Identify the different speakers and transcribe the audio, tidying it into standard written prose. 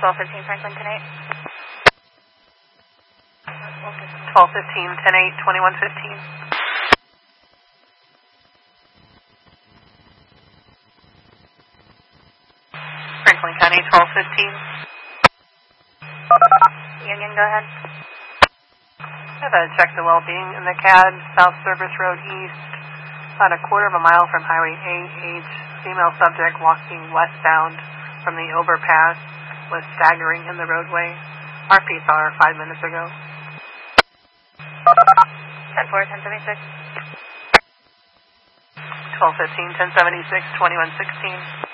Speaker 1: 1215 Franklin 10-8.
Speaker 2: 1215, 10-8, 2115. Franklin County, 1215.
Speaker 1: Union, go ahead.
Speaker 2: I have a check the well-being in the CAD, South Service Road East, about a quarter of a mile from Highway 8, female subject walking westbound from the overpass was staggering in the roadway. RP saw her 5 minutes ago.
Speaker 1: 10-4, 1076.
Speaker 2: 1215, 1076, 2116.